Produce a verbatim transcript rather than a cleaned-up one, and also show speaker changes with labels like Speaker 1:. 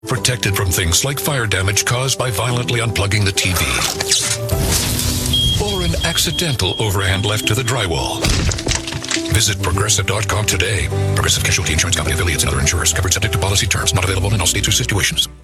Speaker 1: Protected from things like fire damage caused by violently unplugging the T V. Or an accidental overhand left to the drywall. Visit Progressive dot com today. Progressive Casualty Insurance Company affiliates and other insurers. Covered subject to policy terms. Not available in all states or situations.